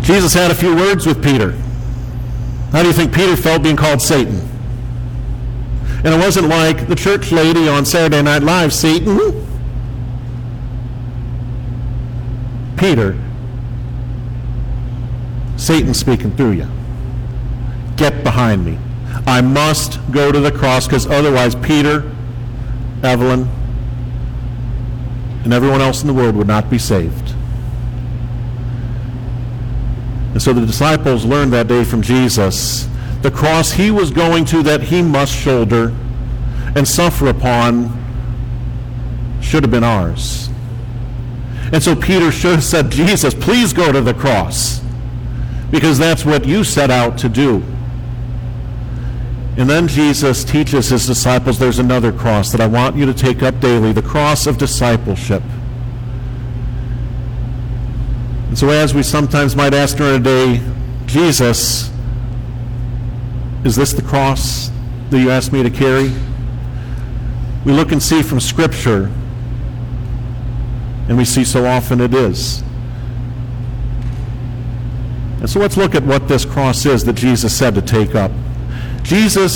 Jesus had a few words with Peter. How do you think Peter felt being called Satan? And it wasn't like the church lady on Saturday Night Live, Satan. Peter, Satan's speaking through you. Get behind me. I must go to the cross, because otherwise Peter, Evelyn, and everyone else in the world would not be saved. And so the disciples learned that day from Jesus the cross he was going to, that he must shoulder and suffer upon, should have been ours. And so Peter should have said, Jesus, please go to the cross, because that's what you set out to do. And then Jesus teaches his disciples there's another cross that I want you to take up daily, the cross of discipleship. And so as we sometimes might ask during a day, Jesus, is this the cross that you asked me to carry? We look and see from Scripture, and we see so often it is. And so let's look at what this cross is that Jesus said to take up. Jesus